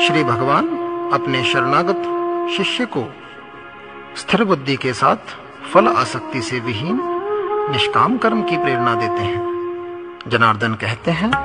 श्री भगवान अपने शरणागत शिष्य को स्थिर बुद्धि के साथ फल आसक्ति से विहीन निष्काम कर्म की प्रेरणा देते हैं। जनार्दन कहते हैं,